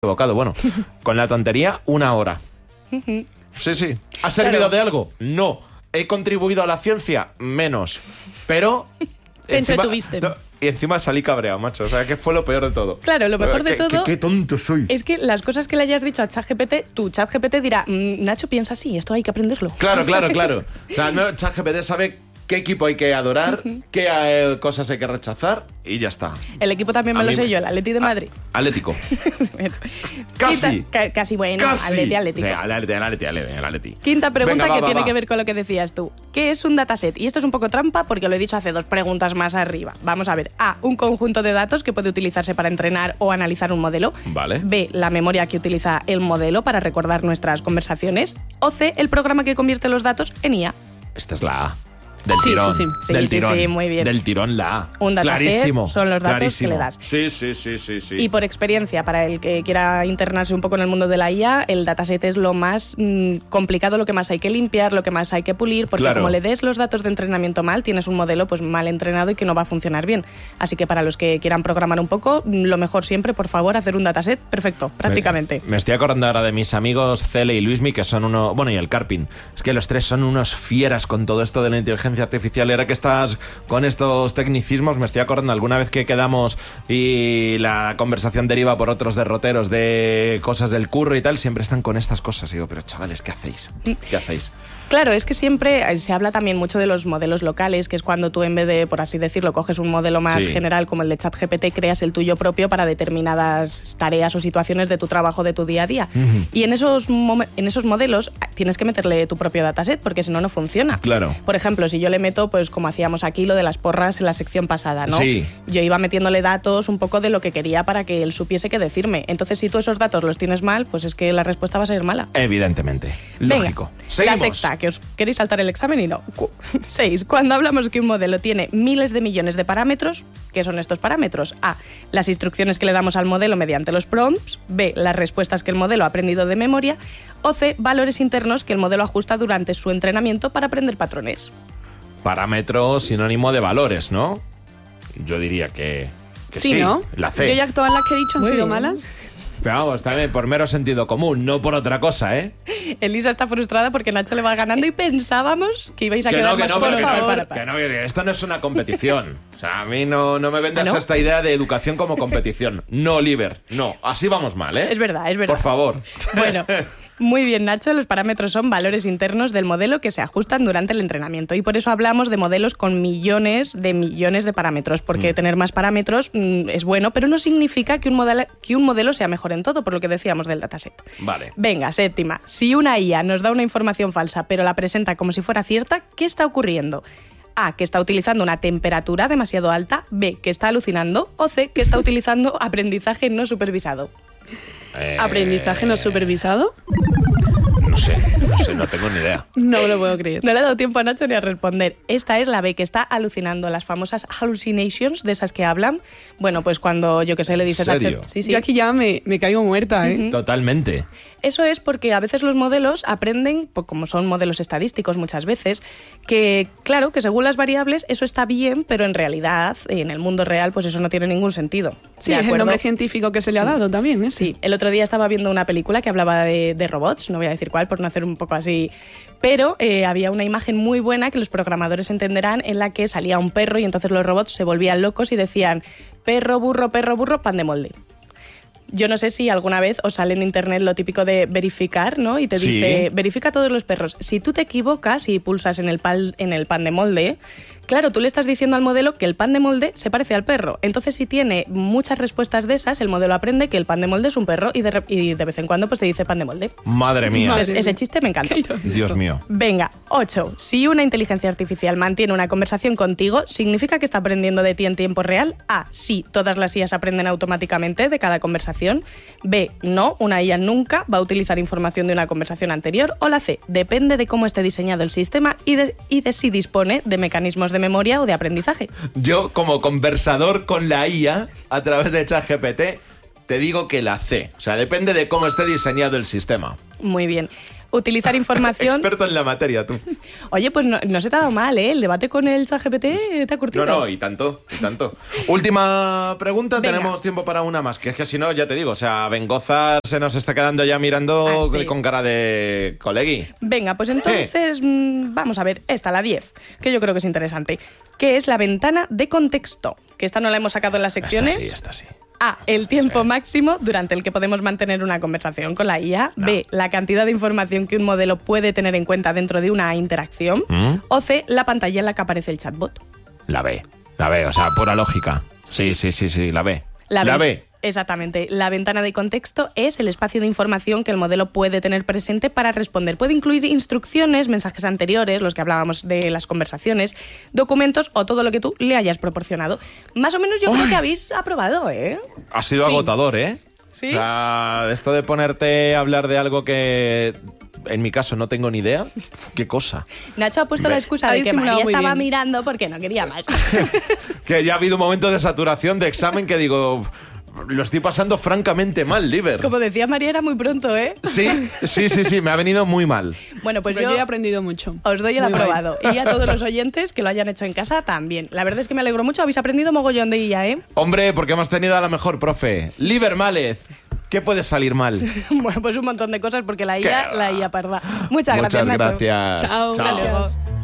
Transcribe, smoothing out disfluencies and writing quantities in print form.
equivocado. Bueno, con la tontería, 1 hora. Sí. ¿Ha servido de algo? No. ¿He contribuido a la ciencia? Menos. Pero... Te entretuviste. Y encima salí cabreado, macho. O sea, que fue lo peor de todo. Claro, lo mejor de todo... Qué tonto soy. Es que las cosas que le hayas dicho a ChatGPT, tu ChatGPT dirá, Nacho piensa así, esto hay que aprenderlo. Claro. O sea, no, ChatGPT sabe qué equipo hay que adorar, qué cosas hay que rechazar y ya está. El equipo también me lo sé yo, el Atleti de Madrid. Atlético. Bueno. Casi. Casi bueno, Casi. Atlético. Sí, Atleti. Quinta pregunta. Venga, que tiene va. que ver con lo que decías tú. ¿Qué es un dataset? Y esto es un poco trampa porque lo he dicho hace 2 preguntas más arriba. Vamos a ver. A, un conjunto de datos que puede utilizarse para entrenar o analizar un modelo. Vale. B, la memoria que utiliza el modelo para recordar nuestras conversaciones. O C, el programa que convierte los datos en IA. Esta es la A. Del Sí, tirón. sí. Del Sí, tirón. sí, muy bien. Del tirón la A. Un dataset Clarísimo. son los datos clarísimo. que le das. Sí. Y por experiencia, para el que quiera internarse un poco en el mundo de la IA, el dataset es lo más complicado, lo que más hay que limpiar, lo que más hay que pulir, porque Claro. como le des los datos de entrenamiento mal, tienes un modelo pues mal entrenado y que no va a funcionar bien. Así que para los que quieran programar un poco, lo mejor siempre, por favor, hacer un dataset perfecto, prácticamente. Me estoy acordando ahora de mis amigos Cele y Luismi, que son uno... Bueno, y el Carpin. Es que los tres son unos fieras con todo esto de la inteligencia artificial. Y ahora que estás con estos tecnicismos, me estoy acordando alguna vez que quedamos y la conversación deriva por otros derroteros de cosas del curro y tal, siempre están con estas cosas. Y digo, pero chavales, ¿qué hacéis? ¿Qué hacéis? Claro, es que siempre se habla también mucho de los modelos locales, que es cuando tú en vez de, por así decirlo, coges un modelo más general como el de ChatGPT, creas el tuyo propio para determinadas tareas o situaciones de tu trabajo, de tu día a día. Y en esos modelos tienes que meterle tu propio dataset, porque si no, no funciona. Claro. Por ejemplo, si yo le meto, pues como hacíamos aquí, lo de las porras en la sección pasada, ¿no? Sí. Yo iba metiéndole datos un poco de lo que quería para que él supiese qué decirme. Entonces, si tú esos datos los tienes mal, pues es que la respuesta va a ser mala. Evidentemente. Venga, Lógico. Seguimos. la sexta, que os queréis saltar el examen y no. 6. Cuando hablamos que un modelo tiene miles de millones de parámetros, ¿qué son estos parámetros? A, las instrucciones que le damos al modelo mediante los prompts. B, las respuestas que el modelo ha aprendido de memoria. O C, valores internos que el modelo ajusta durante su entrenamiento para aprender patrones. Parámetro sinónimo de valores, ¿no? Yo diría que sí, ¿no? La C. Yo ya todas las que he dicho han Muy sido bien. malas. Pero vamos, también por mero sentido común, no por otra cosa, ¿eh? Elisa está frustrada porque Nacho le va ganando y pensábamos que ibais a quedar más por favor. Que esto no es una competición. O sea, a mí no me vendas ¿Ah, no? esta idea de educación como competición. No, Oliver, no. Así vamos mal, ¿eh? Es verdad. Por favor. Bueno, muy bien, Nacho. Los parámetros son valores internos del modelo que se ajustan durante el entrenamiento. Y por eso hablamos de modelos con millones de parámetros. Porque tener más parámetros es bueno, pero no significa que un modelo sea mejor en todo, por lo que decíamos del dataset. Vale. Venga, séptima. Si una IA nos da una información falsa, pero la presenta como si fuera cierta, ¿qué está ocurriendo? A, que está utilizando una temperatura demasiado alta. B, que está alucinando. O C, que está utilizando aprendizaje no supervisado. ¿Aprendizaje no supervisado? No sé, no tengo ni idea. No me lo puedo creer. No le he dado tiempo a Nacho ni a responder. Esta es la B, que está alucinando, las famosas hallucinations de esas que hablan. Bueno, pues cuando, yo qué sé, le dices a ¿Serio? Chat... Sí, sí. Yo aquí ya me caigo muerta, ¿eh? Totalmente. Eso es porque a veces los modelos aprenden, pues como son modelos estadísticos muchas veces, que claro, que según las variables eso está bien, pero en realidad, en el mundo real, pues eso no tiene ningún sentido. Sí, ¿De es el acuerdo? nombre científico que se le ha dado también, ¿eh? Sí, el otro día estaba viendo una película que hablaba de robots, no voy a decir cuál por no hacer un poco así, pero había una imagen muy buena que los programadores entenderán en la que salía un perro y entonces los robots se volvían locos y decían perro, burro, pan de molde. Yo no sé si alguna vez os sale en internet lo típico de verificar, ¿no? Y te Sí. dice, verifica todos los perros. Si tú te equivocas y pulsas en el pan de molde, claro, tú le estás diciendo al modelo que el pan de molde se parece al perro. Entonces, si tiene muchas respuestas de esas, el modelo aprende que el pan de molde es un perro y de vez en cuando pues te dice pan de molde. Madre mía. Pues ese chiste me encantó. Dios mío. Venga, 8. Si una inteligencia artificial mantiene una conversación contigo, ¿significa que está aprendiendo de ti en tiempo real? A. Sí, todas las IAs aprenden automáticamente de cada conversación. B. No, una IA nunca va a utilizar información de una conversación anterior. O la C. Depende de cómo esté diseñado el sistema y de si dispone de mecanismos de memoria o de aprendizaje. Yo, como conversador con la IA a través de ChatGPT, te digo que la C. O sea, depende de cómo esté diseñado el sistema. Muy bien. Utilizar información... Experto en la materia, tú. Oye, pues no se te ha dado mal, ¿eh? El debate con el ChatGPT te ha curtido. No, y tanto, y tanto. Última pregunta, Venga. tenemos tiempo para una más, que es que si no, ya te digo, o sea, Bengozar se nos está quedando ya mirando Ah, sí. con cara de colegui. Venga, pues entonces vamos a ver, esta, la 10, que yo creo que es interesante, que es la ventana de contexto, que esta no la hemos sacado en las secciones. Esta sí. A, el tiempo Sí. máximo durante el que podemos mantener una conversación con la IA. No. B, la cantidad de información que un modelo puede tener en cuenta dentro de una interacción. O C, la pantalla en la que aparece el chatbot. La B, o sea, pura lógica. Sí, la B. La B. Exactamente. La ventana de contexto es el espacio de información que el modelo puede tener presente para responder. Puede incluir instrucciones, mensajes anteriores, los que hablábamos de las conversaciones, documentos o todo lo que tú le hayas proporcionado. Más o menos yo creo que habéis aprobado, ¿eh? Ha sido Sí. agotador, ¿eh? Sí. O sea, esto de ponerte a hablar de algo que, en mi caso, no tengo ni idea, qué cosa. Nacho ha puesto la excusa Ha de que disimulado María muy estaba bien. mirando porque no quería más. Que ya ha habido un momento de saturación de examen que digo, lo estoy pasando francamente mal, Liber. Como decía María, era muy pronto, ¿eh? Sí, me ha venido muy mal. Bueno, pues Pero yo he aprendido mucho. os doy el Muy guay. aprobado. Y a todos los oyentes que lo hayan hecho en casa también. La verdad es que me alegro mucho. Habéis aprendido mogollón de IA, ¿eh? Hombre, porque hemos tenido a la mejor profe, Liber Mález. ¿Qué puede salir mal? Bueno, pues un montón de cosas porque la IA Qué va. parda. Muchas gracias, Nacho. gracias. Chao. Hasta luego.